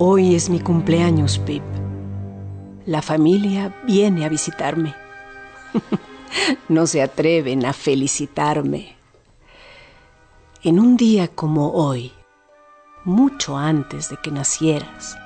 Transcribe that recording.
Hoy es mi cumpleaños, Pip. La familia viene a visitarme. No se atreven a felicitarme. En un día como hoy, mucho antes de que nacieras,